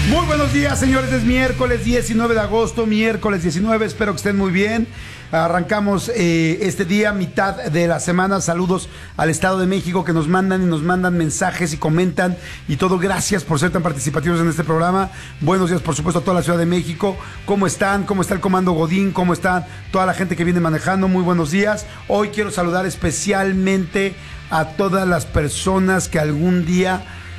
Muy buenos días, señores. Es miércoles 19 de agosto, miércoles 19. Espero que estén muy bien. Arrancamos este día, mitad de la semana. Saludos al Estado de México que nos mandan mensajes y comentan y todo. Gracias por ser tan participativos en este programa. Buenos días, por supuesto, a toda la Ciudad de México. ¿Cómo están? ¿Cómo está el Comando Godín? ¿Cómo está toda la gente que viene manejando? Muy buenos días. Hoy quiero saludar especialmente a todas las personas que algún día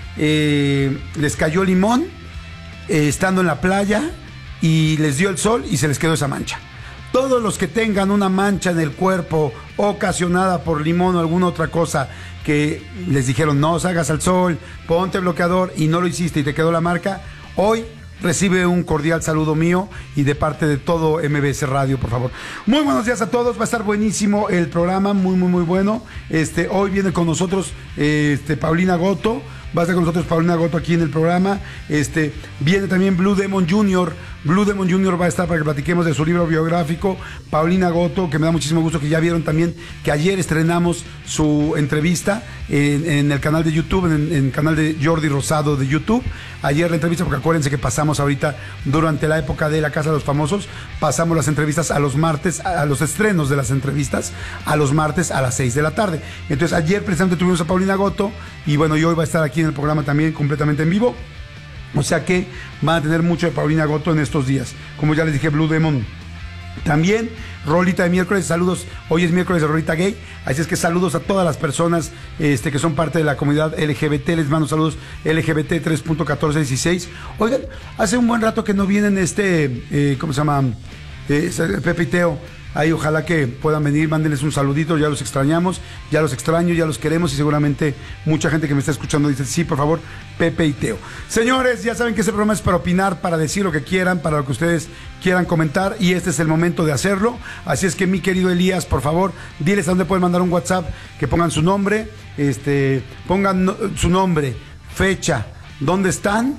les cayó limón estando en la playa y les dio el sol y se les quedó esa mancha. Todos los que tengan una mancha en el cuerpo ocasionada por limón o alguna otra cosa que les dijeron no salgas al sol, ponte bloqueador y no lo hiciste y te quedó la marca, hoy recibe un cordial saludo mío y de parte de todo MBS Radio, por favor. Muy buenos días a todos, va a estar buenísimo el programa, muy bueno. Hoy viene con nosotros Paulina Goto. Va a estar con nosotros Paulina Goto aquí en el programa. Viene también Blue Demon Jr. Blue Demon Jr. va a estar para que platiquemos de su libro biográfico. Paulina Goto, que me da muchísimo gusto que ya vieron también que ayer estrenamos su entrevista en el canal de YouTube, en el canal de Jordi Rosado de YouTube. Ayer la entrevista, porque acuérdense que pasamos ahorita durante la época de La Casa de los Famosos, pasamos las entrevistas a los martes, a los estrenos de las entrevistas, a los martes a las 6 de la tarde. Entonces ayer precisamente tuvimos a Paulina Goto y bueno, y hoy va a estar aquí en el programa también completamente en vivo. O sea que van a tener mucho de Paulina Goto en estos días. Como ya les dije, Blue Demon. También, rolita de miércoles, saludos. Hoy es miércoles de rolita gay, así es que saludos a todas las personas que son parte de la comunidad LGBT. Les mando saludos LGBT 3.1416. Oigan, hace un buen rato que no vienen ¿cómo se llama? Pepe y Teo. Ahí ojalá que puedan venir, mándenles un saludito, ya los extrañamos, ya los extraño, ya los queremos y seguramente mucha gente que me está escuchando dice, sí, por favor, Pepe y Teo. Señores, ya saben que este programa es para opinar, para decir lo que quieran, para lo que ustedes quieran comentar y este es el momento de hacerlo. Así es que mi querido Elías, por favor, diles a dónde pueden mandar un WhatsApp, que pongan su nombre, pongan su nombre, fecha, dónde están,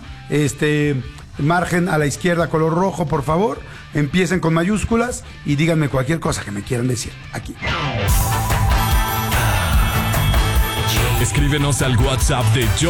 margen a la izquierda color rojo, por favor. Empiecen con mayúsculas y díganme cualquier cosa que me quieran decir aquí. Escríbenos al WhatsApp de